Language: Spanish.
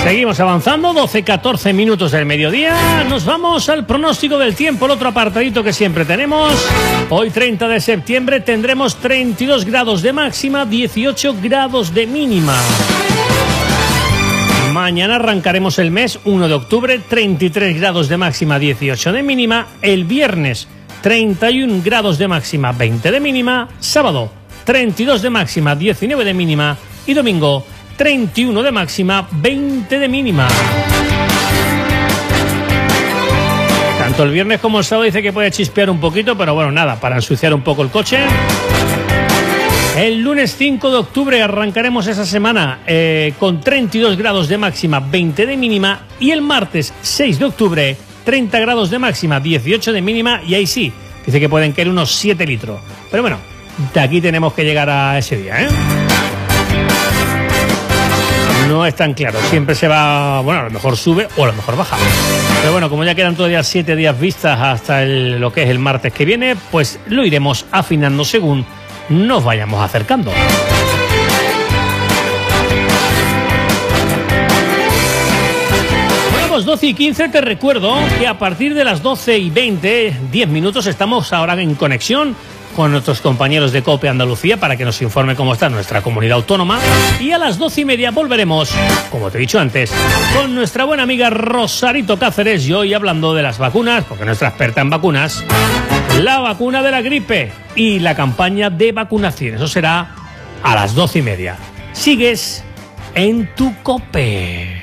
Seguimos avanzando, 12-14 minutos del mediodía. Nos vamos al pronóstico del tiempo, el otro apartadito que siempre tenemos. Hoy, 30 de septiembre, tendremos 32 grados de máxima, 18 grados de mínima. Mañana arrancaremos el mes, 1 de octubre, 33 grados de máxima, 18 de mínima. El viernes, 31 grados de máxima, 20 de mínima. Sábado, 32 de máxima, 19 de mínima. Y domingo, 31 de máxima, 20 de mínima. Tanto el viernes como el sábado dice que puede chispear un poquito, pero bueno, nada, para ensuciar un poco el coche. El lunes 5 de octubre arrancaremos esa semana con 32 grados de máxima, 20 de mínima. Y el martes 6 de octubre, 30 grados de máxima, 18 de mínima. Y ahí sí, dice que pueden caer unos 7 litros. Pero bueno, de aquí tenemos que llegar a ese día, ¿eh? No es tan claro, siempre se va, bueno, a lo mejor sube o a lo mejor baja. Pero bueno, como ya quedan todavía 7 días vistas hasta lo que es el martes que viene, pues lo iremos afinando según nos vayamos acercando. Bueno, pues 12:15, te recuerdo que a partir de las 12:20, 10 minutos, estamos ahora en conexión con nuestros compañeros de COPE Andalucía para que nos informe cómo está nuestra comunidad autónoma. Y a las 12:30 volveremos, como te he dicho antes, con nuestra buena amiga Rosarito Cáceres, y hoy hablando de las vacunas, porque nuestra experta en vacunas, la vacuna de la gripe y la campaña de vacunación. Eso será a las 12:30. Sigues en tu COPE.